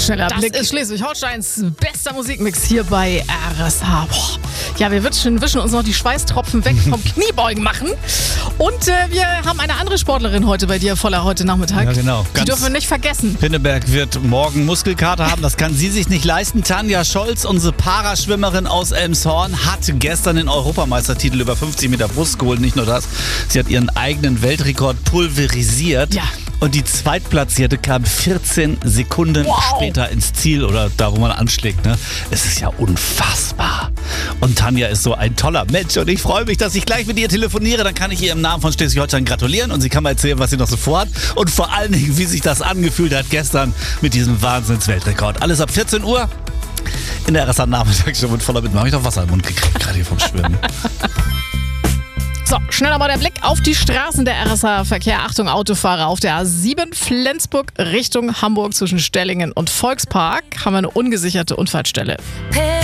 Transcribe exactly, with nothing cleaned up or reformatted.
schneller Das Blick. ist Schleswig-Holsteins bester Musikmix hier bei R S H. Boah. Ja, wir wischen, wischen uns noch die Schweißtropfen weg vom Kniebeugen machen. Und äh, wir haben eine andere Sportlerin heute bei dir voller heute Nachmittag. Ja, genau. Die Ganz dürfen wir nicht vergessen. Pinneberg wird morgen Muskelkater haben, das kann sie sich nicht leisten. Tanja Scholz, unsere Paraschwimmerin aus Elmshorn, hat gestern den Europameistertitel über fünfzig Meter Brust geholt. Nicht nur das, sie hat ihren eigenen Weltrekord pulverisiert. Ja. Und die Zweitplatzierte kam vierzehn Sekunden Wow. später ins Ziel oder da, wo man anschlägt. Ne? Es ist ja unfassbar. Und Tanja ist so ein toller Mensch und ich freue mich, dass ich gleich mit ihr telefoniere. Dann kann ich ihr im Namen von Schleswig-Holstein gratulieren und sie kann mal erzählen, was sie noch so vorhat und vor allen Dingen, wie sich das angefühlt hat gestern mit diesem Wahnsinns-Weltrekord. Alles ab vierzehn Uhr in der R S A-Nachmittagsshow mit voller Mitmache. Habe ich noch Wasser im Mund gekriegt, gerade hier vom Schwimmen. So, schnell nochmal der Blick auf die Straßen der R S H-Verkehr. Achtung, Autofahrer auf der A sieben Flensburg Richtung Hamburg zwischen Stellingen und Volkspark haben wir eine ungesicherte Unfallstelle. P